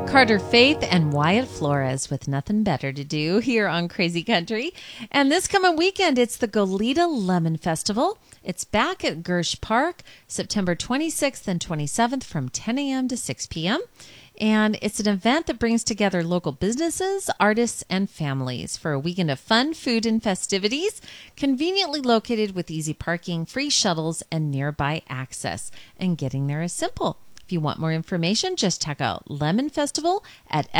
Carter Faith and Wyatt Flores with Nothing Better to Do here on Crazy Country. And this coming weekend, it's the Goleta Lemon Festival. It's back at Gersh Park, September 26th and 27th from 10 a.m. to 6 p.m. And it's an event that brings together local businesses, artists, and families for a weekend of fun, food, and festivities, conveniently located with easy parking, free shuttles, and nearby access. And getting there is simple. If you want more information, just check out Lemon Festival at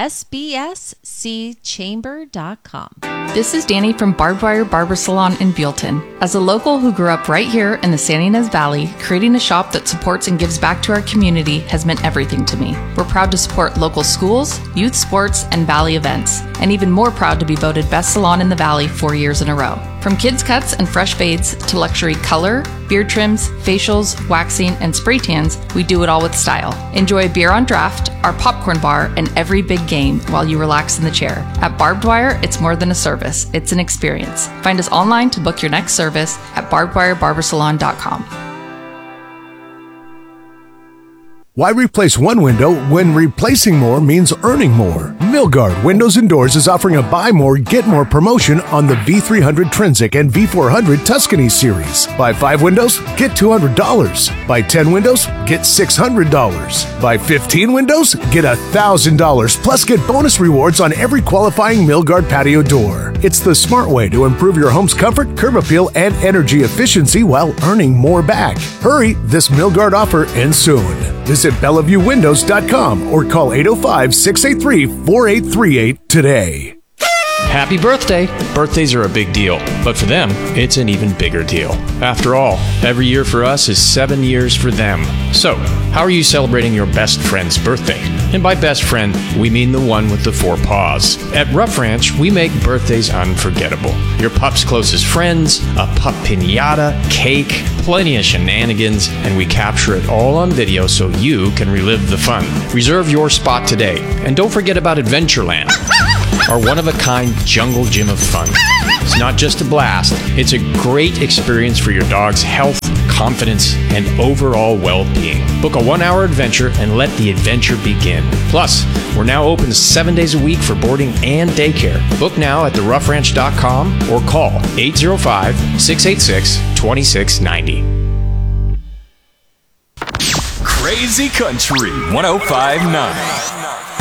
sbscchamber.com. This is Danny from Barbed Wire Barber Salon in Buellton. As a local who grew up right here in the San Ynez Valley, creating a shop that supports and gives back to our community has meant everything to me. We're proud to support local schools, youth sports, and Valley events, and even more proud to be voted Best Salon in the Valley 4 years in a row. From kids cuts and fresh fades to luxury color, beard trims, facials, waxing, and spray tans, we do it all with style. Enjoy a beer on draft, our popcorn bar, and every big game while you relax in the chair. At Barbed Wire, it's more than a service, it's an experience. Find us online to book your next service at barbedwirebarbersalon.com. Why replace one window when replacing more means earning more? Milgard Windows and Doors is offering a buy more, get more promotion on the V300 Trinsic and V400 Tuscany series. Buy 5 windows, get $200. Buy 10 windows, get $600. Buy 15 windows, get $1,000. Plus get bonus rewards on every qualifying Milgard patio door. It's the smart way to improve your home's comfort, curb appeal, and energy efficiency while earning more back. Hurry, this Milgard offer ends soon. Visit BellevueWindows.com or call 805-683-4838 today. Happy birthday! Birthdays are a big deal, but for them, it's an even bigger deal. After all, every year for us is 7 years for them. So, how are you celebrating your best friend's birthday? And by best friend, we mean the one with the 4 paws. At Rough Ranch, we make birthdays unforgettable. Your pup's closest friends, a pup piñata, cake, plenty of shenanigans, and we capture it all on video so you can relive the fun. Reserve your spot today, and don't forget about Adventureland, our one-of-a-kind jungle gym of fun. It's not just a blast, it's a great experience for your dog's health, confidence, and overall well-being. Book a 1-hour adventure and let the adventure begin. Plus, we're now open 7 days a week for boarding and daycare. Book now at theroughranch.com or call 805-686-2690. Crazy Country 105.9.